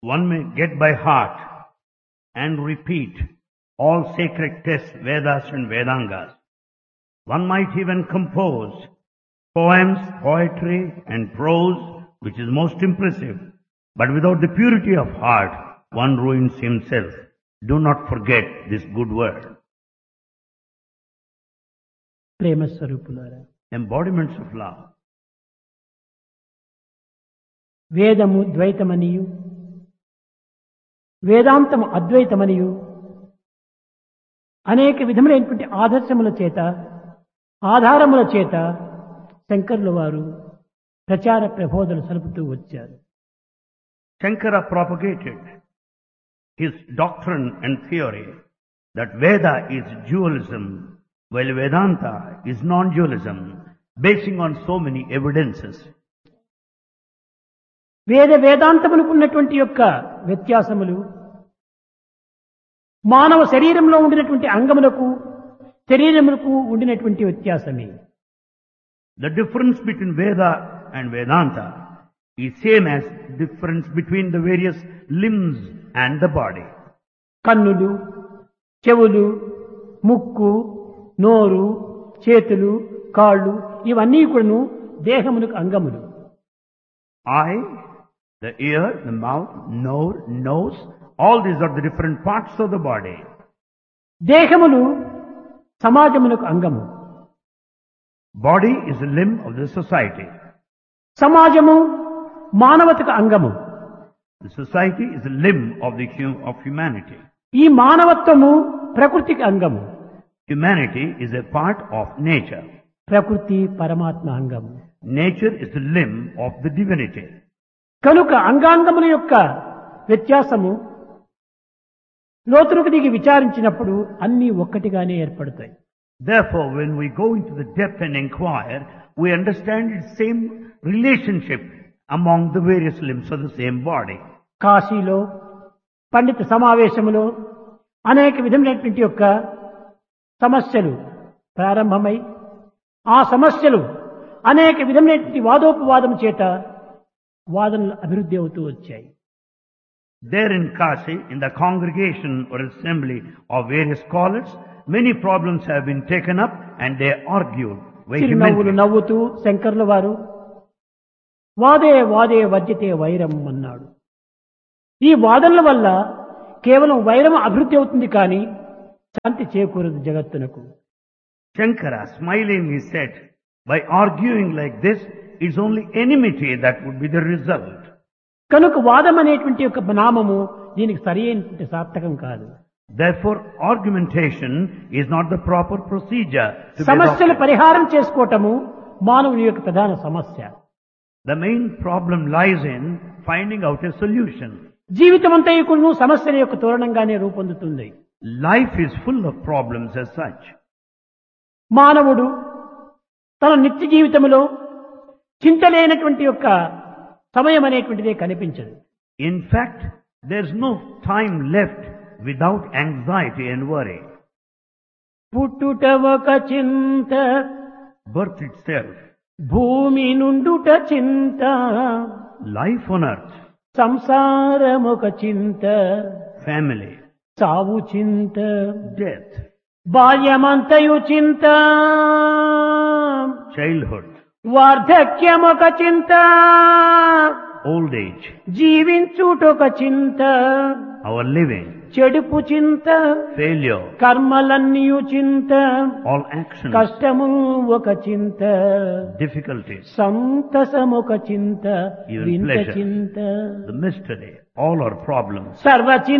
One may get by heart and repeat all sacred texts, Vedas and Vedangas. One might even compose poems, poetry and prose, which is most impressive. But without the purity of heart, one ruins himself. Do not forget this good word. ప్రేమ స్వరూపులారా, Embodiments of love. వేదము ద్వైతమనియు వేదాంతము అద్వైతమనియు అనేక విధములైనటువంటి ఆదర్శముల చేత ఆధారముల చేత శంకరుల వారు ప్రచార ప్రబోధనలు సలుపుతూ వచ్చారు. Shankara propagated his doctrine and theory that Veda is dualism, while Vedanta is non-dualism, basing on so many evidences. వేదాంతములకు ఉన్నటువంటి యొక్క వ్యత్యాసములు మానవ శరీరంలో ఉండినటువంటి అంగములకు శరీరములకు ఉండినటువంటి వ్యత్యాసమే. The difference between Veda and Vedanta is same as difference between the various limbs and the body. కన్నులు, చెవులు, ముక్కు, నోరు, చేతులు, కాళ్ళు ఇవన్నీ కూడాను దేహమునకు అంగములు. Eye, the ear, the mouth, nose, all these are the different parts of the body. దేహములు సమాజమునకు అంగము. Body is a limb of the society. సమాజము మానవతకు అంగము. The society is a limb of humanity. ఈ మానవత్వము ప్రకృతికి అంగము. Humanity is a part of nature. ప్రకృతి పరమాత్మ అంగము. Nature is the limb of the divinity. కనుక అంగాంగముల యొక్క వ్యత్యాసము లోతులకు దిగి విచారించినప్పుడు అన్నీ ఒక్కటిగానే ఏర్పడతాయి. Therefore, when we go into the depth and inquire, we understand its same relationship among the various limbs of the same body. కాశీలో పండిత సమావేశములో అనేక విధమైనటువంటి యొక్క సమస్యలు ప్రారంభమై ఆ సమస్యలు అనేక విధమైనటువంటి వాదోపవాదం చేత వాదనలు అభివృద్ధి అవుతూ వచ్చాయి. There in Kashi, in the congregation or assembly of various scholars, many problems have been taken up and they argued చిరునవ్వులు vehemently. నవ్వుతూ శంకరుల వారు వాదే వాదే వర్జితే వైరం అన్నాడు. ఈ వాదనల వల్ల కేవలం వైరం అభివృద్ధి అవుతుంది కానీ శాంతి చేకూరదు జగత్తునకు. Shankara smilingly said, by arguing like this, it's only enmity that would be the result. కనుక వాదం అనేటువంటి యొక్క నామము దీనికి సరి అయినటువంటి సార్థకం కాదు. Therefore, argumentation is not the proper procedure to be సమస్యలు adopted. పరిహారం చేసుకోవటము మానవుని యొక్క ప్రధాన సమస్య. The main problem lies in finding out a solution. జీవితం అంతా కూడా సమస్యల యొక్క తోరణంగానే రూపొందుతుంది. Life is full of problems as such. మానవుడు తన నిత్య జీవితంలో చింత లేనటువంటి యొక్క సమయం అనేటువంటిదే కనిపించదు. In fact, there's no time left without anxiety and worry. పుట్టుట ఒక చింత, Birth itself, భూమి నుండుట చింత, life on earth, సంసారం ఒక చింత, family, చావు చింత, death, బాల్యమంతయు చింత, childhood, వార్ధక్యం ఒక చింత, old age, జీవించుటొక చింత, our living, చెడుపు చింత, failure, కర్మలన్నీయు చింత, all actions, కష్టము ఒక చింత, difficulties, సంతసమొక చింత, Even వింత pleasure. చింత, the mystery, all are problems. సర్వ